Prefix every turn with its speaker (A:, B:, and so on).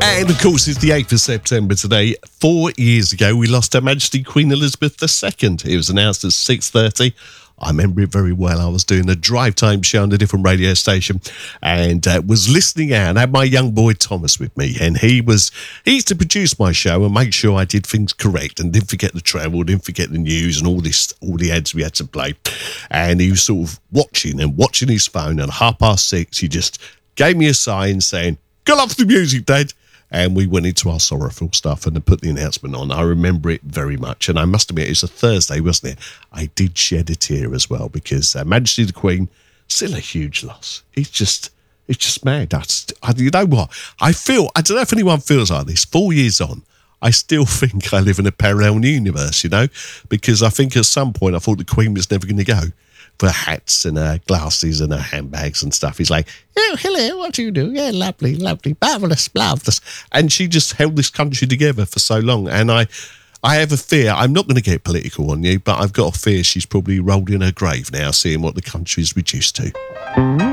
A: And of course, it's the 8th of September today. 4 years ago, we lost Her Majesty Queen Elizabeth II. It was announced at 6:30. I remember it very well. I was doing a drive time show on a different radio station and was listening out. I had my young boy Thomas with me, and he used to produce my show and make sure I did things correct and didn't forget the travel, didn't forget the news and all the ads we had to play. And he was sort of watching his phone, and at 6:30, he just gave me a sign saying, "Get off the music, Dad." And we went into our sorrowful stuff and then put the announcement on. I remember it very much. And I must admit, it was a Thursday, wasn't it? I did shed a tear as well because Her Majesty the Queen, still a huge loss. It's just mad. You know what? I don't know if anyone feels like this. 4 years on, I still think I live in a parallel universe, you know, because I think at some point I thought the Queen was never going to go. For hats and glasses and handbags and stuff. He's like, "Oh, hello, what do you do? Yeah, lovely, lovely, marvellous, marvellous." And she just held this country together for so long. And I have a fear, I'm not going to get political on you, but I've got a fear she's probably rolled in her grave now, seeing what the country's reduced to.